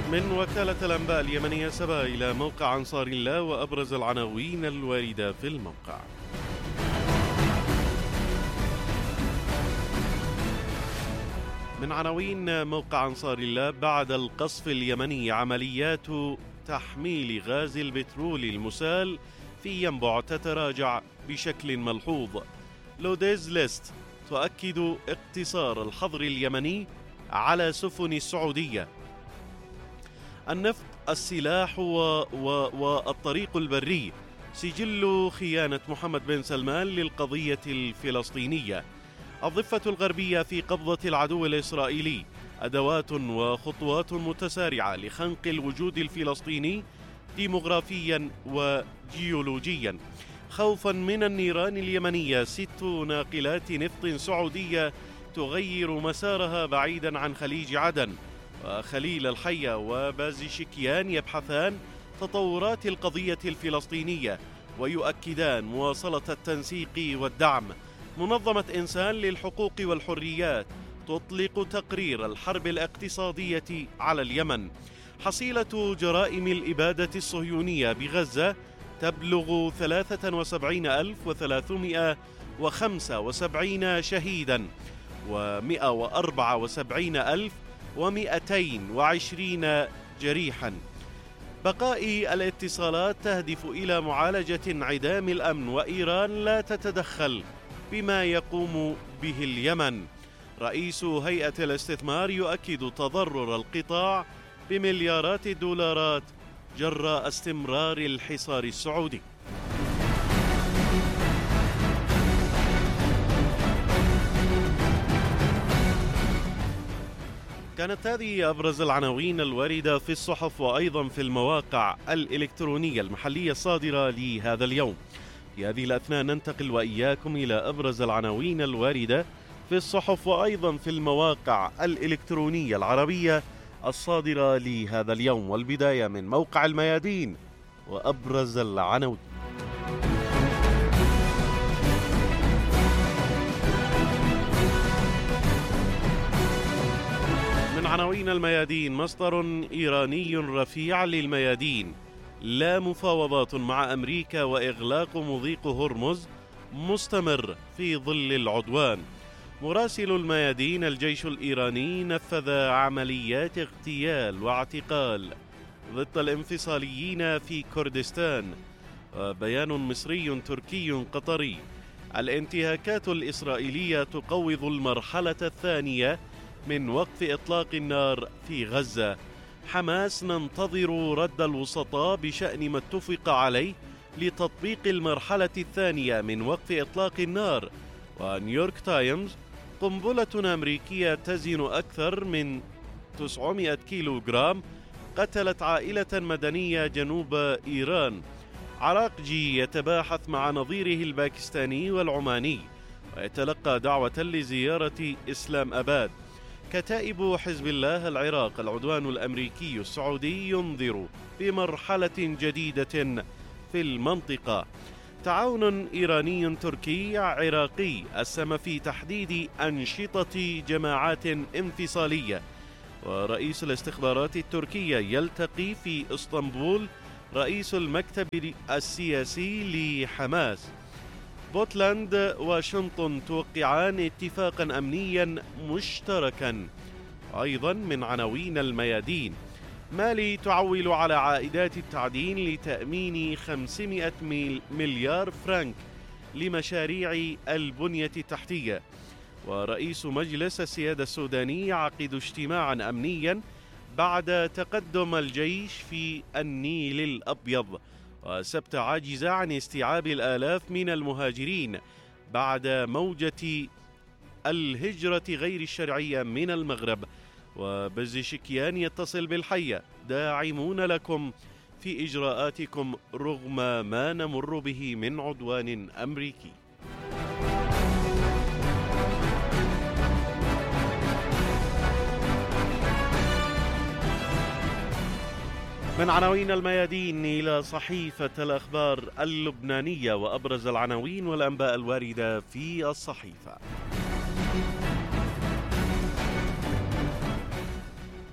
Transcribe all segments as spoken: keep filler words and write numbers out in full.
من وكالة الأنباء اليمنية سبا إلى موقع أنصار الله وأبرز العناوين الواردة في الموقع. من عناوين موقع أنصار الله: بعد القصف اليمني عمليات تحميل غاز البترول المسال في ينبع تتراجع بشكل ملحوظ. لوديز ليست تؤكد اقتصار الحظر اليمني على سفن السعودية. النفط، السلاح و... و... والطريق البري، سجل خيانة محمد بن سلمان للقضية الفلسطينية. الضفة الغربية في قبضة العدو الإسرائيلي، أدوات وخطوات متسارعة لخنق الوجود الفلسطيني ديموغرافيا وجيولوجيا. خوفا من النيران اليمنية، ست ناقلات نفط سعودية تغير مسارها بعيدا عن خليج عدن. وخليل الحية وبازشكيان يبحثان تطورات القضية الفلسطينية ويؤكدان مواصلة التنسيق والدعم. منظمة إنسان للحقوق والحريات تطلق تقرير الحرب الاقتصادية على اليمن. حصيلة جرائم الإبادة الصهيونية بغزة تبلغ ثلاثة وسبعين ألف وثلاثمائة وخمسة وسبعين شهيدا ومئة وأربعة وسبعين ألف ومئتين وعشرين جريحا. بقاء الاتصالات تهدف إلى معالجة انعدام الأمن، وإيران لا تتدخل بما يقوم به اليمن. رئيس هيئة الاستثمار يؤكد تضرر القطاع بمليارات الدولارات جراء استمرار الحصار السعودي. كانت هذه أبرز العناوين الواردة في الصحف وأيضا في المواقع الإلكترونية المحلية الصادرة لهذا اليوم. في هذه الأثناء ننتقل وإياكم إلى أبرز العناوين الواردة في الصحف وأيضا في المواقع الإلكترونية العربية الصادرة لهذا اليوم، والبداية من موقع الميادين وأبرز العناوين. من عناوين الميادين: مصدر إيراني رفيع للميادين: لا مفاوضات مع أمريكا وإغلاق مضيق هرمز مستمر في ظل العدوان. مراسل الميادين: الجيش الإيراني نفذ عمليات اغتيال واعتقال ضد الانفصاليين في كردستان. بيان مصري تركي قطري: الانتهاكات الإسرائيلية تقوض المرحلة الثانية من وقف إطلاق النار في غزة. حماس: ننتظر رد الوسطاء بشأن ما اتفق عليه لتطبيق المرحلة الثانية من وقف إطلاق النار. ونيويورك تايمز: قنبلة أمريكية تزن أكثر من تسعمائة كيلو جرام قتلت عائلة مدنية جنوب إيران. عراقجي يتباحث مع نظيره الباكستاني والعماني ويتلقى دعوة لزيارة إسلام أباد. كتائب حزب الله العراق: العدوان الأمريكي السعودي ينذر بمرحلة جديدة في المنطقة. تعاون إيراني تركي عراقي أسهم في تحديد أنشطة جماعات انفصالية. ورئيس الاستخبارات التركية يلتقي في اسطنبول رئيس المكتب السياسي لحماس. بوتلاند واشنطن توقعان اتفاقا أمنيا مشتركا. أيضا من عناوين الميادين: مالي تعول على عائدات التعدين لتأمين خمسمائة مليار فرنك لمشاريع البنية التحتية. ورئيس مجلس السيادة السوداني يعقد اجتماعا أمنيا بعد تقدم الجيش في النيل الأبيض. وسبت عاجزة عن استيعاب الآلاف من المهاجرين بعد موجة الهجرة غير الشرعية من المغرب. وبزشكيان يتصل بالحية: داعمون لكم في إجراءاتكم رغم ما نمر به من عدوان أمريكي. من عناوين الميادين إلى صحيفة الأخبار اللبنانية وأبرز العناوين والأنباء الواردة في الصحيفة.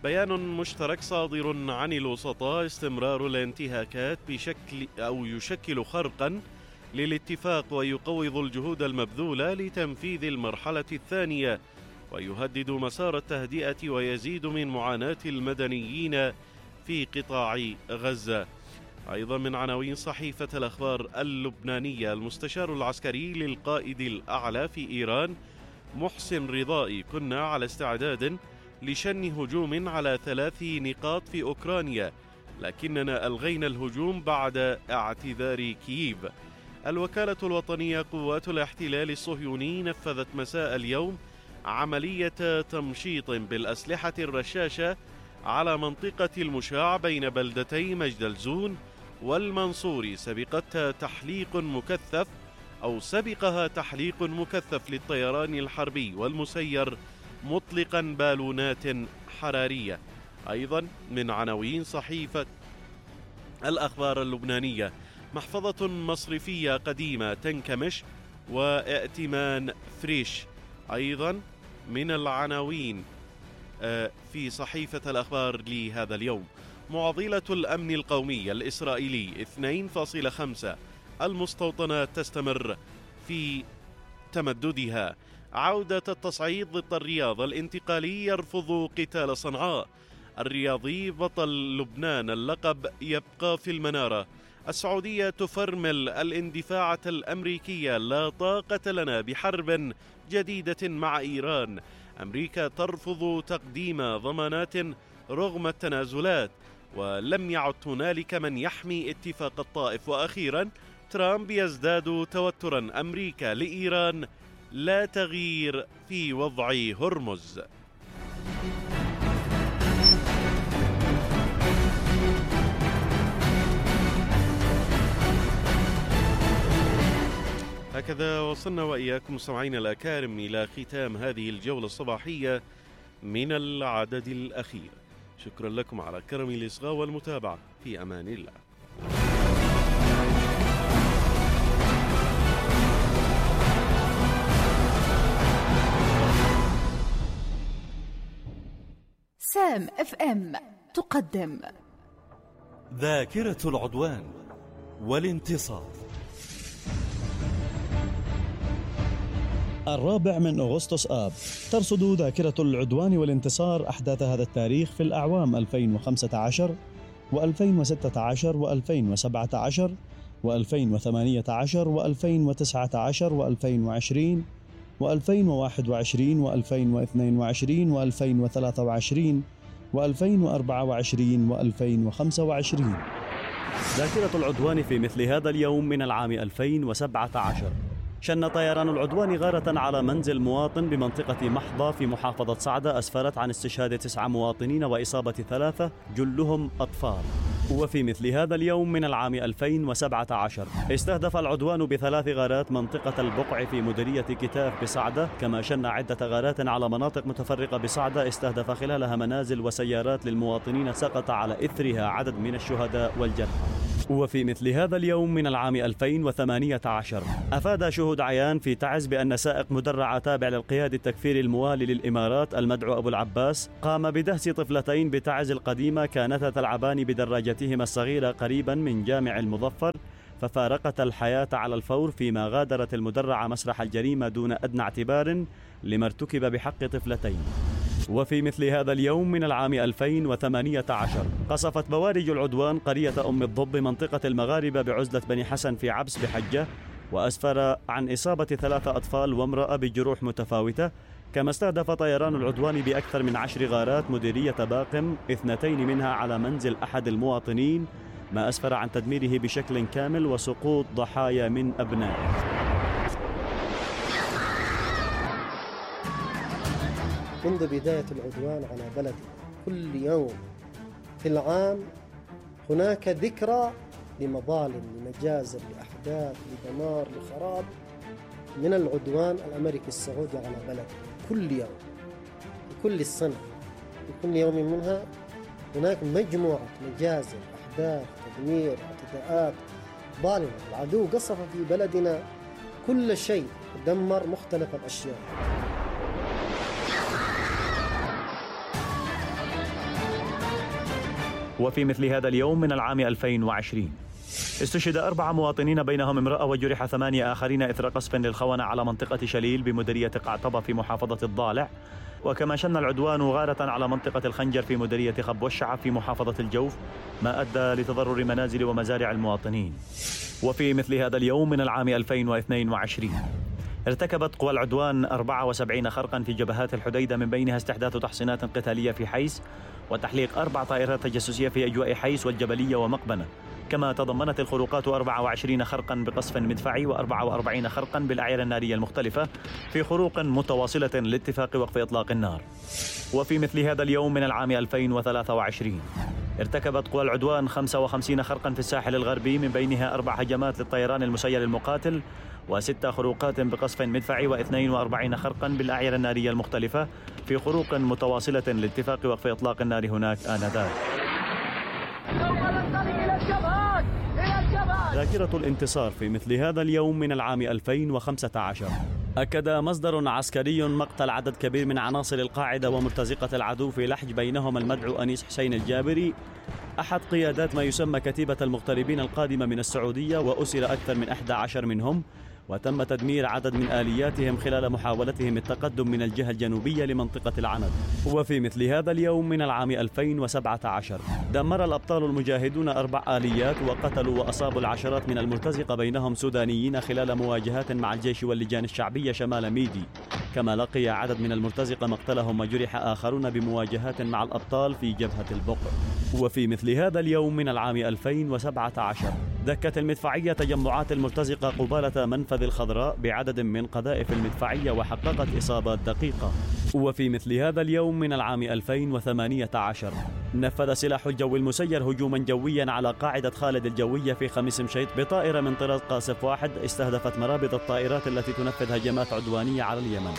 بيان مشترك صادر عن الوسطاء استمرار الانتهاكات بشكل أو يشكل خرقا للاتفاق ويقوض الجهود المبذولة لتنفيذ المرحلة الثانية ويهدد مسار التهدئة ويزيد من معاناة المدنيين في قطاع غزة. أيضا من عناوين صحيفة الأخبار اللبنانية: المستشار العسكري للقائد الأعلى في إيران محسن رضائي: كنا على استعداد لشن هجوم على ثلاث نقاط في أوكرانيا لكننا ألغينا الهجوم بعد اعتذار كييف. الوكالة الوطنية: قوات الاحتلال الصهيوني نفذت مساء اليوم عملية تمشيط بالأسلحة الرشاشة على منطقة المشاع بين بلدتي مجدلزون والمنصوري، سبقتها تحليق مكثف أو سبقها تحليق مكثف للطيران الحربي والمسير مطلقا بالونات حرارية. أيضا من عناوين صحيفة الأخبار اللبنانية: محفظة مصرفية قديمة تنكمش وائتمان فريش. أيضا من العناوين في صحيفة الأخبار لهذا اليوم: معضلة الأمن القومي الإسرائيلي اثنين فاصلة خمسة، المستوطنات تستمر في تمددها. عودة التصعيد ضد الرياض، الانتقالي يرفض قتال صنعاء. الرياضي بطل لبنان، اللقب يبقى في المنارة. السعودية تفرمل الاندفاعة الأمريكية، لا طاقة لنا بحرب جديدة مع إيران. أمريكا ترفض تقديم ضمانات رغم التنازلات، ولم يعد هنالك من يحمي اتفاق الطائف. وأخيرا ترامب يزداد توترا، أمريكا لإيران لا تغيير في وضع هرمز. هكذا وصلنا وإياكم مستمعينا الأكارم إلى ختام هذه الجولة الصباحية من العدد الأخير. شكرا لكم على كرم الإصغاء والمتابعة. في أمان الله. سام اف ام تقدم ذاكرة العدوان والانتصار. الرابع من أغسطس آب ترصد ذاكرة العدوان والانتصار أحداث هذا التاريخ في الأعوام ألفين وخمسة عشر وألفين وستة عشر وألفين وسبعة عشر وألفين وثمانية عشر وألفين وتسعة عشر وألفين وعشرين وألفين وواحد وعشرين وألفين واثنين وعشرين وألفين وثلاثة وعشرين وألفين وأربعة وعشرين وألفين وخمسة وعشرين. ذاكرة العدوان في مثل هذا اليوم من العام ألفين وسبعة عشر شن طيران العدوان غارة على منزل مواطن بمنطقة محضة في محافظة صعدة أسفرت عن استشهاد تسعة مواطنين وإصابة ثلاثة جلهم أطفال. وفي مثل هذا اليوم من العام ألفين وسبعة عشر استهدف العدوان بثلاث غارات منطقة البقع في مديرية كتاف بصعدة، كما شن عدة غارات على مناطق متفرقة بصعدة استهدف خلالها منازل وسيارات للمواطنين سقط على إثرها عدد من الشهداء والجرحى. وفي مثل هذا اليوم من العام ألفين وثمانية عشر أفاد شهود عيان في تعز بأن سائق مدرعة تابع للقيادة التكفيري الموالي للإمارات المدعو أبو العباس قام بدهس طفلتين بتعز القديمة كانتا تلعبان بدراجتهما الصغيرة قريبا من جامع المظفر، ففارقتا الحياة على الفور، فيما غادرت المدرعة مسرح الجريمة دون أدنى اعتبار لما ارتكب بحق طفلتين. وفي مثل هذا اليوم من العام ألفين وثمانية عشر قصفت بوارج العدوان قرية أم الضب منطقة المغاربة بعزلة بني حسن في عبس بحجة، وأسفر عن إصابة ثلاثة أطفال وامرأة بجروح متفاوتة. كما استهدف طيران العدوان بأكثر من عشر غارات مديرية باقم، اثنتين منها على منزل أحد المواطنين، ما أسفر عن تدميره بشكل كامل وسقوط ضحايا من أبنائه. منذ بداية العدوان على بلدي كل يوم في العام هناك ذكرى لمظالم، لمجازر، لأحداث، لدمار، لخراب من العدوان الأمريكي السعودي على بلدي. كل يوم في كل السنة في كل يوم منها هناك مجموعة مجازر، أحداث، تدمير، اعتداءات ظالمة. العدو قصف في بلدنا كل شيء، دمر مختلف الأشياء. وفي مثل هذا اليوم من العام ألفين وعشرين استشهد أربعة مواطنين بينهم امرأة وجرح ثمانية آخرين إثر قصف للخونة على منطقة شليل بمديرية قعطبة في محافظة الضالع. وكما شن العدوان غارة على منطقة الخنجر في مديرية خب والشعب في محافظة الجوف، ما أدى لتضرر منازل ومزارع المواطنين. وفي مثل هذا اليوم من العام ألفين واثنين وعشرين ارتكبت قوى العدوان أربعة وسبعين خرقا في جبهات الحديدة، من بينها استحداث تحصينات قتالية في حيس وتحليق أربع طائرات تجسسية في أجواء حيس والجبلية ومقبنة. كما تضمنت الخروقات أربعة وعشرين خرقا بقصف مدفعي وأربعة وأربعين خرقا بالأعيرة النارية المختلفة في خروق متواصلة لاتفاق وقف إطلاق النار. وفي مثل هذا اليوم من العام ألفين وثلاثة وعشرين ارتكبت قوى العدوان خمسة وخمسين خرقا في الساحل الغربي، من بينها أربع هجمات للطيران المسير المقاتل وست خروقات بقصف مدفعي واثنين وأربعين خرقا بالأعيرة النارية المختلفة في خروق متواصلة لاتفاق وقف إطلاق النار هناك آنذاك. ذاكرة الانتصار في مثل هذا اليوم من العام ألفين وخمسة عشر أكد مصدر عسكري مقتل عدد كبير من عناصر القاعدة ومرتزقة العدو في لحج، بينهم المدعو أنيس حسين الجابري أحد قيادات ما يسمى كتيبة المغتربين القادمة من السعودية، وأسر أكثر من أحد عشر منهم، وتم تدمير عدد من آلياتهم خلال محاولتهم التقدم من الجهة الجنوبية لمنطقة العند. وفي مثل هذا اليوم من العام ألفين وسبعة عشر دمر الأبطال المجاهدون أربع آليات وقتلوا وأصابوا العشرات من المرتزقة بينهم سودانيين خلال مواجهات مع الجيش واللجان الشعبية شمال ميدي. كما لقي عدد من المرتزقة مقتلهم وجرح آخرون بمواجهات مع الأبطال في جبهة البقر. وفي مثل هذا اليوم من العام ألفين وسبعة عشر دكت المدفعية تجمعات المرتزقة قبالة منفذ الخضراء بعدد من قذائف المدفعية وحققت إصابات دقيقة. وفي مثل هذا اليوم من العام ألفين وثمانية عشر نفذ سلاح الجو المسير هجوما جويا على قاعدة خالد الجوية في خميس مشيط بطائرة من طراز قاصف واحد استهدفت مرابط الطائرات التي تنفذ هجمات عدوانية على اليمن.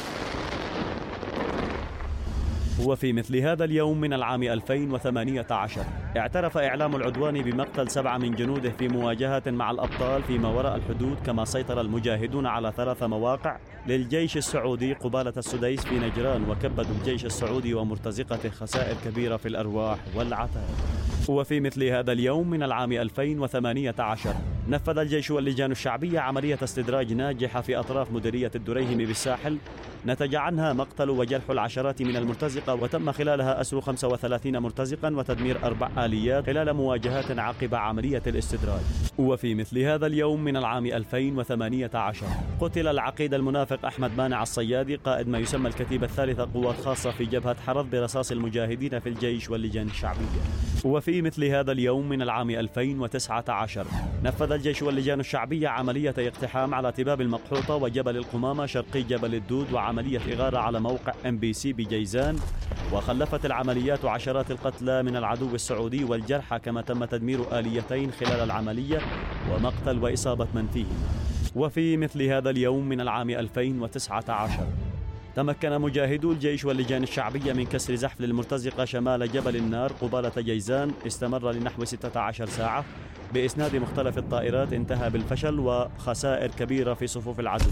وفي مثل هذا اليوم من العام ألفين وثمانية عشر اعترف إعلام العدوان بمقتل سبعة من جنوده في مواجهة مع الأبطال فيما وراء الحدود. كما سيطر المجاهدون على ثلاث مواقع للجيش السعودي قبالة السديس في نجران، وكبدوا الجيش السعودي ومرتزقته خسائر كبيرة في الأرواح والعتاد. وفي مثل هذا اليوم من العام ألفين وثمانية عشر نفذ الجيش واللجان الشعبية عملية استدراج ناجحة في أطراف مديرية الدريهم بالساحل، نتج عنها مقتل وجرح العشرات من المرتزقة، وتم خلالها أسر خمسة وثلاثين مرتزقا وتدمير أربع آليات خلال مواجهات عقب عملية الاستدراج. وفي مثل هذا اليوم من العام ألفين وثمانية عشر قتل العقيد المنافق أحمد مانع الصيادي قائد ما يسمى الكتيبة الثالثة قوات خاصة في جبهة حرض برصاص المجاهدين في الجيش واللجان الشعبية. وفي مثل هذا اليوم من العام ألفين وتسعة عشر نفذ الجيش واللجان الشعبية عملية اقتحام على تباب المقحوطة وجبل القمامة شرقي جبل الدود، وعملية إغارة على موقع إم بي سي بجيزان، وخلفت العمليات عشرات القتلى من العدو السعودي والجرحى، كما تم تدمير آليتين خلال العملية ومقتل وإصابة من فيهما. وفي مثل هذا اليوم من العام ألفين وتسعة عشر تمكن مجاهدو الجيش واللجان الشعبية من كسر زحف المرتزقة شمال جبل النار قبالة جيزان، استمر لنحو ستة عشر ساعة بإسناد مختلف الطائرات، انتهى بالفشل وخسائر كبيرة في صفوف العدو.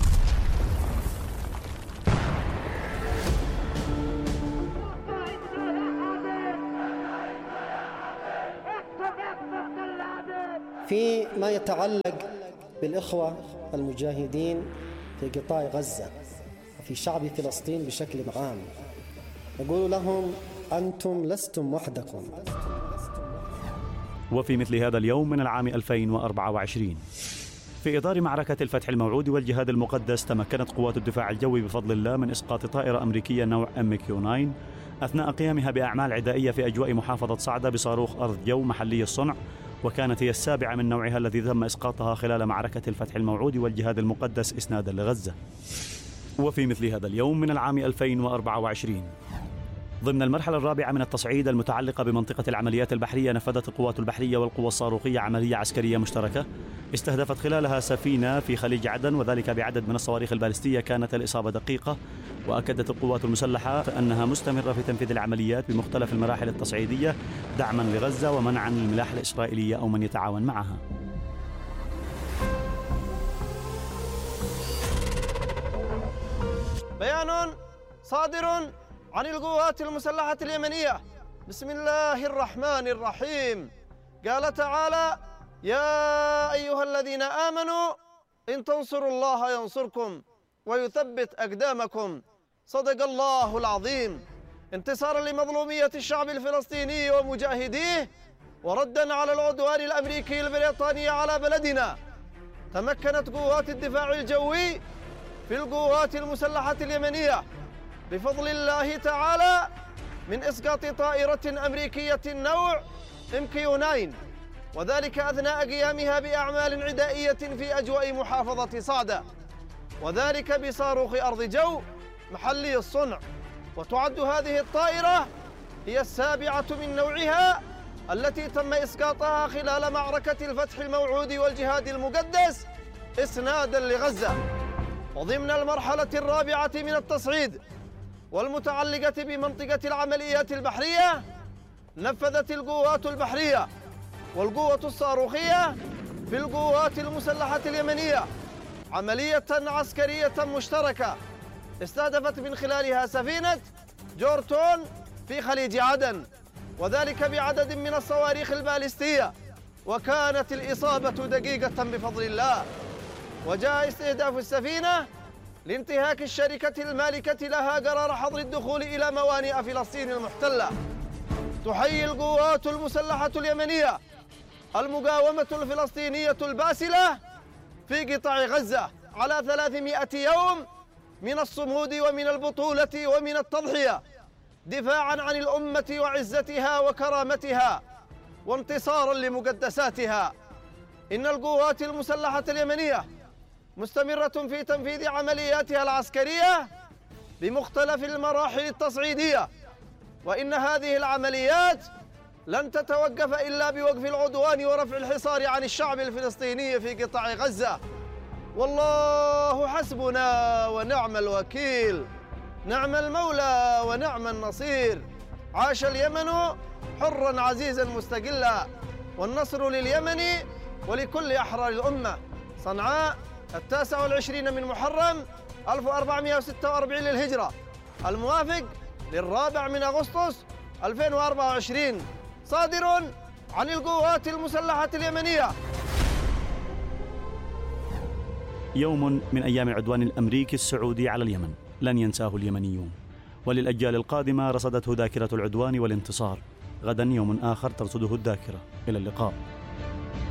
فيما يتعلق بالإخوة المجاهدين في قطاع غزة وفي شعب فلسطين بشكل عام، نقول لهم أنتم لستم وحدكم. وفي مثل هذا اليوم من العام ألفين وأربعة وعشرين في إطار معركة الفتح الموعود والجهاد المقدس تمكنت قوات الدفاع الجوي بفضل الله من إسقاط طائرة أمريكية نوع إم كيو تسعة أثناء قيامها بأعمال عدائية في أجواء محافظة صعدة بصاروخ أرض جو محلي الصنع، وكانت هي السابعة من نوعها التي تم إسقاطها خلال معركة الفتح الموعود والجهاد المقدس إسنادا لغزة. وفي مثل هذا اليوم من العام ألفين وأربعة وعشرين ضمن المرحلة الرابعة من التصعيد المتعلقة بمنطقة العمليات البحرية نفذت القوات البحرية والقوى الصاروخية عملية عسكرية مشتركة استهدفت خلالها سفينة في خليج عدن، وذلك بعدد من الصواريخ البالستية كانت الإصابة دقيقة. وأكدت القوات المسلحة أنها مستمرة في تنفيذ العمليات بمختلف المراحل التصعيدية دعما لغزة ومنعا للملاحة الإسرائيلية أو من يتعاون معها. بيان صادر عن القوات المسلحة اليمنية بسم الله الرحمن الرحيم. قال تعالى: يا أيها الذين آمنوا إن تنصروا الله ينصركم ويثبت أقدامكم. صدق الله العظيم. انتصارا لمظلومية الشعب الفلسطيني ومجاهديه، وردا على العدوان الأمريكي البريطاني على بلدنا، تمكنت قوات الدفاع الجوي في القوات المسلحة اليمنية بفضل الله تعالى من إسقاط طائرة أمريكية نوع إم كيو تسعة، وذلك أثناء قيامها بأعمال عدائية في أجواء محافظة صعدة، وذلك بصاروخ أرض جو محلي الصنع. وتعد هذه الطائرة هي السابعة من نوعها التي تم إسقاطها خلال معركة الفتح الموعود والجهاد المقدس إسناداً لغزة. وضمن المرحلة الرابعة من التصعيد والمتعلقة بمنطقة العمليات البحرية، نفذت القوات البحرية والقوة الصاروخية في القوات المسلحة اليمنية عملية عسكرية مشتركة استهدفت من خلالها سفينة جورتون في خليج عدن، وذلك بعدد من الصواريخ البالستية، وكانت الإصابة دقيقة بفضل الله. وجاء استهداف السفينة لانتهاك الشركة المالكة لها قرار حظر الدخول إلى موانئ فلسطين المحتلة. تحيي القوات المسلحة اليمنية المقاومة الفلسطينية الباسلة في قطاع غزة على ثلاثمائة يوم من الصمود ومن البطولة ومن التضحية دفاعاً عن الأمة وعزتها وكرامتها وانتصاراً لمقدساتها. إن القوات المسلحة اليمنية مستمرة في تنفيذ عملياتها العسكرية بمختلف المراحل التصعيدية، وإن هذه العمليات لن تتوقف إلا بوقف العدوان ورفع الحصار عن الشعب الفلسطيني في قطاع غزة. والله حسبنا ونعم الوكيل، نعم المولى ونعم النصير. عاش اليمن حرا عزيزا مستقلا، والنصر لليمن ولكل أحرار الأمة. صنعاء التاسع والعشرين من محرم ألف وأربعمائة وستة وأربعين للهجرة، الموافق للرابع من أغسطس ألفين وأربعة وعشرين، صادر عن القوات المسلحة اليمنية. يوم من أيام العدوان الأمريكي السعودي على اليمن لن ينساه اليمنيون، وللأجيال القادمة رصدته ذاكرة العدوان والانتصار. غدا يوم آخر ترصده الذاكرة. إلى اللقاء.